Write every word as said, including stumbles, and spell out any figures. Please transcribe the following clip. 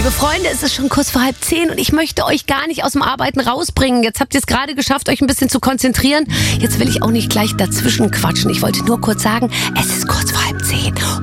Liebe Freunde, es ist schon kurz vor halb zehn und ich möchte euch gar nicht aus dem Arbeiten rausbringen. Jetzt habt ihr es gerade geschafft, euch ein bisschen zu konzentrieren. Jetzt will ich auch nicht gleich dazwischen quatschen. Ich wollte nur kurz sagen, es ist kurz vor halb zehn.